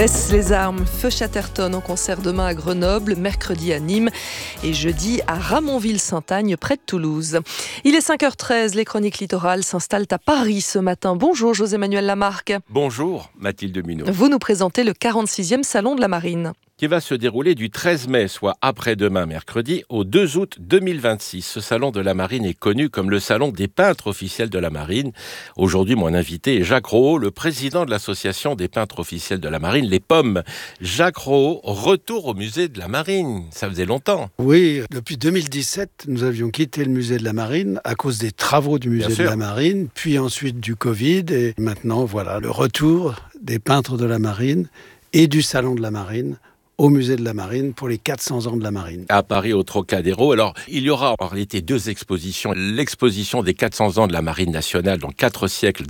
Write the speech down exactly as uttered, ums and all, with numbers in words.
Baisse les armes, Feu Chatterton en concert demain à Grenoble, mercredi à Nîmes et jeudi à Ramonville-Saint-Agne près de Toulouse. Il est cinq heures treize, les chroniques littorales s'installent à Paris ce matin. Bonjour José-Manuel Lamarque. Bonjour Mathilde Minot. Vous nous présentez le quarante-sixième Salon de la Marine. Qui va se dérouler du treize mai, soit après-demain mercredi, au deux août deux mille vingt-six. Ce salon de la Marine est connu comme le salon des peintres officiels de la Marine. Aujourd'hui, mon invité est Jacques Rohaut, le président de l'association des peintres officiels de la Marine, les P O M. Jacques Rohaut, retour au musée de la Marine. Ça faisait longtemps. Oui, depuis deux mille dix-sept, nous avions quitté le musée de la Marine à cause des travaux du musée de la Marine, puis ensuite du Covid, et maintenant, voilà, le retour des peintres de la Marine et du salon de la Marine au musée de la Marine pour les quatre cents ans de la Marine. À Paris, au Trocadéro. Alors, il y aura en réalité deux expositions. L'exposition des quatre cents ans de la Marine nationale, donc quatre siècles